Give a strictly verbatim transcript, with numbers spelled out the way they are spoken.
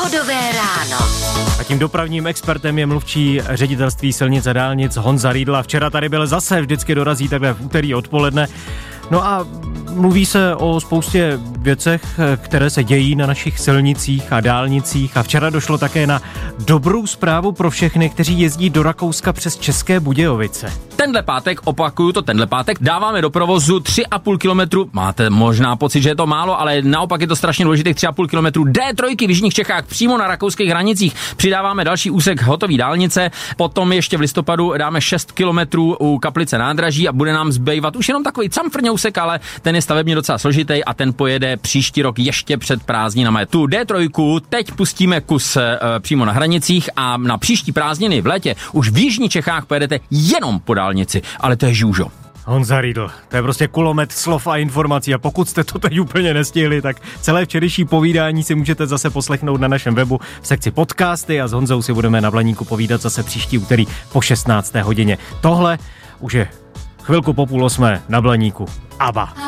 Fódové ráno. A tím dopravním expertem je mluvčí ředitelství silnic a dálnic Honza Riedl. Včera tady byl zase, vždycky dorazí takhle v úterý odpoledne. No a mluví se o spoustě věcech, které se dějí na našich silnicích a dálnicích. A včera došlo také na dobrou zprávu pro všechny, kteří jezdí do Rakouska přes České Budějovice. Tenhle pátek, opakuju to, tenhle pátek, dáváme do provozu tři a půl kilometru. Máte možná pocit, že je to málo, ale naopak je to strašně důležitých tři a půl kilometru dé tři v jižních Čechách, přímo na rakouských hranicích. Přidáváme další úsek hotový dálnice, potom ještě v listopadu dáme šest kilometrů u Kaplice nádraží a bude nám zbývat už jenom takový camfrně úsek, ale ten je stavebně docela složitý a ten pojede příští rok ještě před prázdninami. Tu dé tři teď pustíme kus e, přímo na hranicích a na příští prázdniny v létě už v jižních Čechách pojedete jenom po dálnici, ale to je žůžo. Honza Riedl, to je prostě kulomet slov a informací a pokud jste to teď úplně nestihli, tak celé včerejší povídání si můžete zase poslechnout na našem webu v sekci podcasty a s Honzou si budeme na Blaníku povídat zase příští úterý po šestnácté hodině. Tohle už je chvilku po půl osmé na Blaníku. Abba.